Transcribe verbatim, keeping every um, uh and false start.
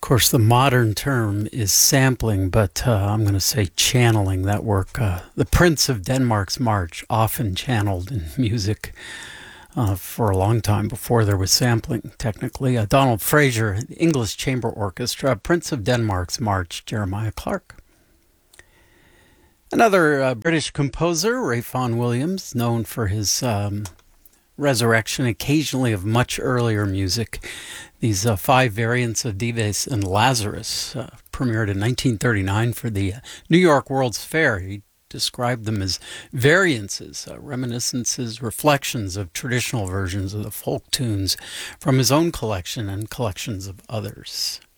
Of course, the modern term is sampling, but uh, I'm going to say channeling that work. Uh, the Prince of Denmark's March, often channeled in music uh, for a long time before there was sampling, technically. Uh, Donald Fraser, English Chamber Orchestra, Prince of Denmark's March, Jeremiah Clarke. Another uh, British composer, Ralph Vaughan Williams, known for his um, resurrection occasionally of much earlier music. These uh, five variants of Dives and Lazarus uh, premiered in nineteen thirty-nine for the New York World's Fair. He described them as variances, uh, reminiscences, reflections of traditional versions of the folk tunes from his own collection and collections of others.